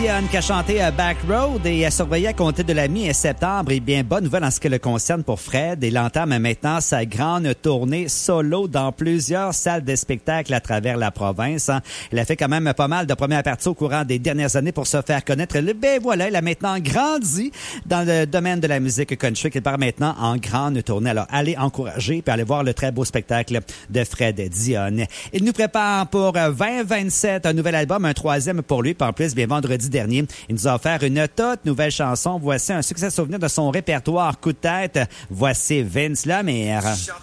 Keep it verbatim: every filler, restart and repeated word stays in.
Dion qui a chanté à Back Road et a surveillé à compter de la mi-septembre. Et bien, bonne nouvelle en ce qui le concerne pour Fred. Il entame maintenant sa grande tournée solo dans plusieurs salles de spectacle à travers la province. Il a fait quand même pas mal de premières parties au courant des dernières années pour se faire connaître. Ben voilà, il a maintenant grandi dans le domaine de la musique country qu'il part maintenant en grande tournée. Alors, allez encourager puis allez voir le très beau spectacle de Fred Dion. Il nous prépare pour vingt vingt-sept un nouvel album, un troisième pour lui. Puis en plus, bien vendredi dernier, il nous a offert une toute nouvelle chanson. Voici un succès souvenir de son répertoire coup de tête. Voici Vince Lemire.